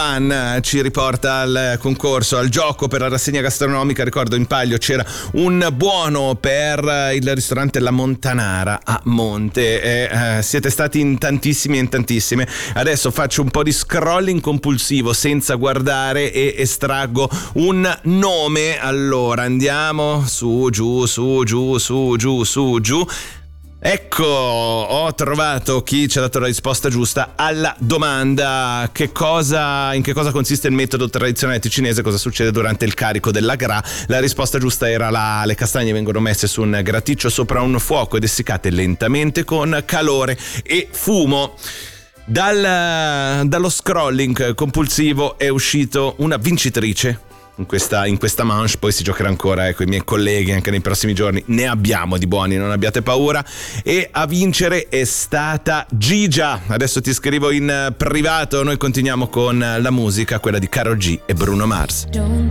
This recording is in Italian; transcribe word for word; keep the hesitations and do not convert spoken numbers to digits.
Ci riporta al concorso, al gioco per la rassegna gastronomica. Ricordo in palio c'era un buono per il ristorante La Montanara a Monte e eh, siete stati in tantissimi e in tantissime. Adesso faccio un po' di scrolling compulsivo senza guardare e estraggo un nome. Allora andiamo su, giù, su, giù, su, giù, su, giù. Ecco, ho trovato chi ci ha dato la risposta giusta alla domanda: che cosa, in che cosa consiste il metodo tradizionale ticinese, cosa succede durante il carico della gra? La risposta giusta era la: le castagne vengono messe su un graticcio sopra un fuoco ed essiccate lentamente con calore e fumo. Dal, dallo scrolling compulsivo è uscito una vincitrice in questa, in questa manche, poi si giocherà ancora eh, con i miei colleghi anche nei prossimi giorni, ne abbiamo di buoni, non abbiate paura, e a vincere è stata Gigia. Adesso ti scrivo in privato, noi continuiamo con la musica, quella di Karol G e Bruno Mars. Don't